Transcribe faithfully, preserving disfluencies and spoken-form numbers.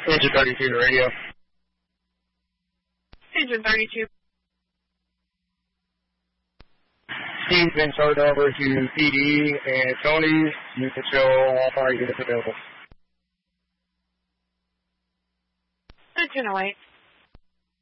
Engine thirty-two to radio. Engine thirty-two. Steve's been turned over to P D and Tony. You can show all fire units available. thirteen oh eight.